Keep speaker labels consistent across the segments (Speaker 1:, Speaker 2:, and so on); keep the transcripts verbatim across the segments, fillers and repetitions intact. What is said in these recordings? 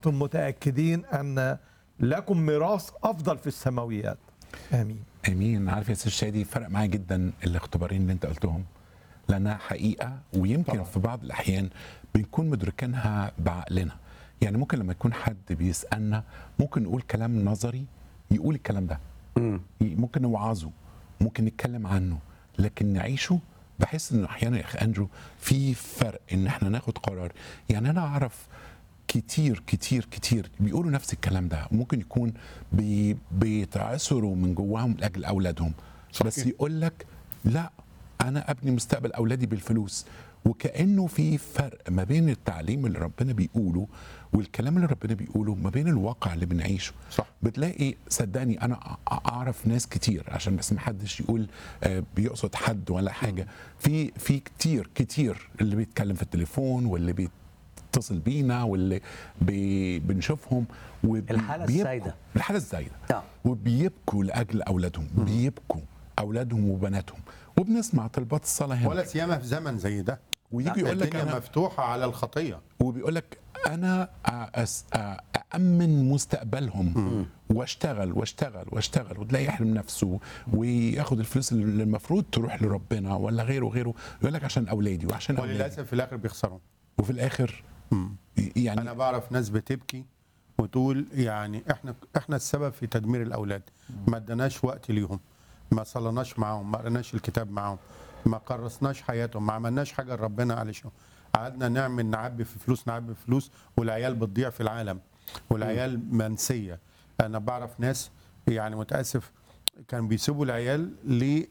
Speaker 1: أنتم متأكدين أن لكم ميراث أفضل في السماويات. آمين.
Speaker 2: امين. عارف يا استاذ شادي، فرق معايا جدا الاختبارين اللي انت قلتهم، لانها حقيقه ويمكن طبعا. في بعض الاحيان بنكون مدركينها بعقلنا. يعني ممكن لما يكون حد بيسالنا ممكن نقول كلام نظري يقول الكلام ده،
Speaker 3: مم.
Speaker 2: ممكن نوعظه، ممكن نتكلم عنه، لكن نعيشه. بحس انه احيانا يا اخي اندرو في فرق ان احنا ناخد قرار. يعني انا اعرف كتير كتير كتير بيقولوا نفس الكلام ده، ممكن يكون بي بيتعثروا من جواهم لاجل اولادهم،
Speaker 3: صحيح.
Speaker 2: بس يقول لك لا، انا ابني مستقبل اولادي بالفلوس. وكانه في فرق ما بين التعليم اللي ربنا بيقوله والكلام اللي ربنا بيقوله ما بين الواقع اللي بنعيشه.
Speaker 3: صح.
Speaker 2: بتلاقي صدقني انا اعرف ناس كتير، عشان بس ما حدش يقول آه بيقصد حد ولا حاجه، في في كتير كتير اللي بيتكلم في التليفون واللي بي اتصل بينا واللي بي بنشوفهم
Speaker 3: الحالة السائدة
Speaker 2: الحالة السائدة
Speaker 3: نعم.
Speaker 2: وبيبكوا لأجل أولادهم، بيبكوا أولادهم وبناتهم، وبنسمع طلبات الصلاة هنا.
Speaker 4: ولا سيما في زمن زي ده
Speaker 2: ويجي يقول لك
Speaker 4: الدنيا
Speaker 2: أنا
Speaker 4: مفتوحة على الخطية،
Speaker 2: وبيقول لك أنا أس أأمن مستقبلهم واشتغل واشتغل واشتغل، وتلاقي يحرم نفسه وياخد الفلوس اللي المفروض تروح لربنا ولا غيره وغيره، يقول لك عشان أولادي وعشان أولادي،
Speaker 4: وللأسف في الآخر بيخسروا.
Speaker 2: وفي الآخر يعني
Speaker 4: أنا بعرف ناس بتبكي وتقول يعني احنا احنا السبب في تدمير الاولاد، ما ادناش وقت ليهم، ما صلناش معاهم، ما قريناش الكتاب معاهم، ما قرصناش حياتهم، ما عملناش حاجه لربنا علشان قعدنا نعمل نعبي في فلوس نعبي في فلوس، والعيال بتضيع في العالم والعيال منسيه. انا بعرف ناس يعني متاسف كانوا بيسيبوا العيال ل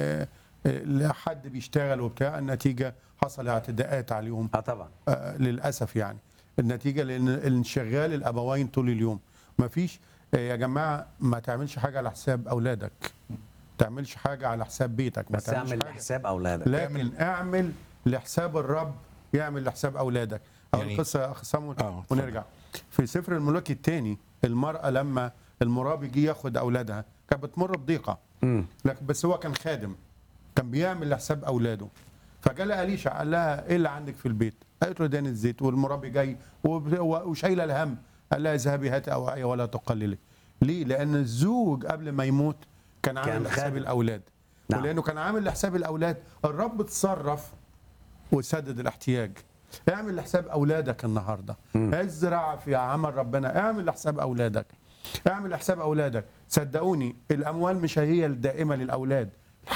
Speaker 4: لحد بيشتغل وبتاع، النتيجه حصل اعتداءات عليهم.
Speaker 3: اه طبعا
Speaker 4: آه للاسف يعني النتيجه لان انشغال الابوين طول اليوم. ما فيش يا جماعه، ما تعملش حاجه على حساب اولادك، ما تعملش حاجه على حساب بيتك، ما
Speaker 3: بس
Speaker 4: تعملش
Speaker 3: اعمل
Speaker 4: حاجة.
Speaker 3: لحساب اولادك،
Speaker 4: لكن اعمل لحساب الرب يعمل لحساب اولادك. او
Speaker 2: يعني
Speaker 4: القصه يا اخ صامويل
Speaker 2: آه،
Speaker 4: ونرجع في سفر الملوك الثاني، المراه لما المرابي جه ياخد اولادها كانت بتمر بضيقه، لكن بس هو كان خادم كان بيعمل لحساب اولاده. فجاء أليشع قال لها ايه اللي عندك في البيت؟ قالت له دان الزيت والمرابي جاي وشايله الهم. قال لها اذهبي هاتي اوعيه ولا تقللي. ليه؟ لان الزوج قبل ما يموت كان عامل
Speaker 3: كان
Speaker 4: لحساب
Speaker 3: خادم.
Speaker 4: الاولاد.
Speaker 3: نعم.
Speaker 4: ولانه كان عامل لحساب الاولاد الرب تصرف وسدد الاحتياج. اعمل لحساب اولادك النهارده، ازرع في عمل ربنا، اعمل لحساب اولادك، اعمل لحساب اولادك. صدقوني الاموال مش هي الدائمه للاولاد،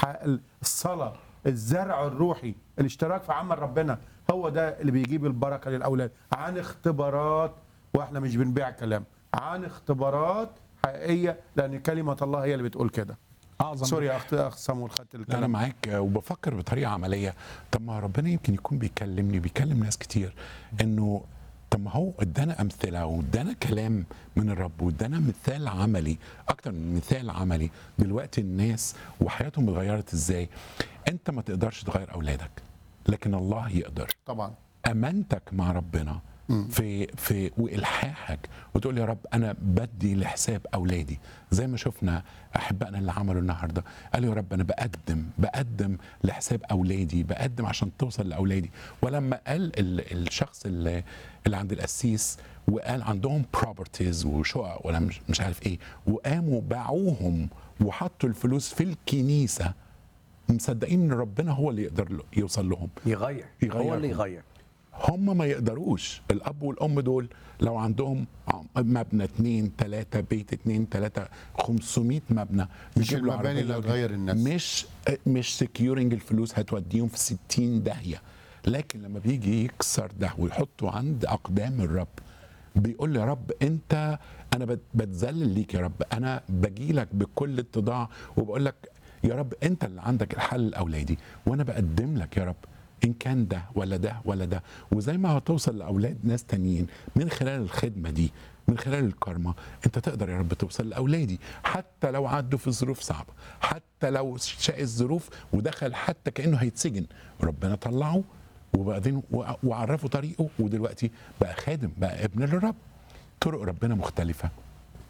Speaker 4: الصلاه، الزرع الروحي، الاشتراك في عمل ربنا هو ده اللي بيجيب البركه للاولاد. عن اختبارات، واحنا مش بنبيع كلام، عن اختبارات حقيقيه، لان كلمه الله هي اللي بتقول كده.
Speaker 2: اعظم
Speaker 4: سوري يا اخت اخ صامويل خدت الكلام.
Speaker 2: انا معاك وبفكر بطريقه عمليه. طب ما ربنا يمكن يكون بيكلمني بيكلم ناس كتير، انه طب ما هو ادانا امثله وادانا كلام من الرب وادانا مثال عملي، اكتر من مثال عملي. دلوقتي الناس وحياتهم اتغيرت ازاي. انت ما تقدرش تغير اولادك، لكن الله يقدر.
Speaker 4: طبعا
Speaker 2: امانتك مع ربنا في في والحاحك وتقول يا رب انا بدي لحساب اولادي، زي ما شفنا احبائنا اللي عملوا النهارده، قالوا يا رب انا بقدم بقدم لحساب اولادي، بقدم عشان توصل لاولادي. ولما قال ال- الشخص اللي, اللي عند القسيس وقال عندهم بروبرتيز وشقق ولا مش, مش عارف ايه، وقاموا باعوهم وحطوا الفلوس في الكنيسه، مصدقين ان ربنا هو اللي يقدر يوصل لهم،
Speaker 3: يغير
Speaker 2: يغيرهم.
Speaker 3: هو اللي يغير.
Speaker 2: هم ما يقدروش. الاب والام دول لو عندهم مبنى اتنين تلاتة بيت اتنين تلاتة خمسمية مبنى،
Speaker 4: مش
Speaker 2: يجيب له
Speaker 4: المباني
Speaker 2: عربية
Speaker 4: اللي
Speaker 2: ودي.
Speaker 4: هتغير الناس.
Speaker 2: مش مش سكيورنج الفلوس هتوديهم في ستين داهية. لكن لما بيجي يكسر ده ويحطه عند اقدام الرب، بيقول يا رب انت، انا بت- بتذلل ليك يا رب، انا باجي لك بكل اتضاع وبقول لك يا رب انت اللي عندك الحل لاولادي، وانا بقدم لك يا رب ان كان ده ولا ده ولا ده. وزي ما هتوصل لاولاد ناس تانيين من خلال الخدمه دي، من خلال الكرمه، انت تقدر يا رب توصل لاولادي حتى لو عدوا في ظروف صعبه، حتى لو شاء الظروف ودخل حتى كانه هيتسجن، ربنا طلعه وبعدين وعرفه طريقه، ودلوقتي بقى خادم، بقى ابن للرب. طرق ربنا مختلفه.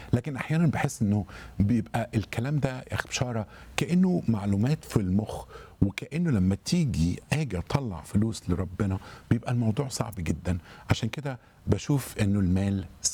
Speaker 2: لكن احيانا بحس انه بيبقى الكلام ده يا اخي بشاره كانه معلومات في المخ، وكانه لما تيجي اجي اطلع فلوس لربنا بيبقى الموضوع صعب جدا. عشان كده بشوف انه المال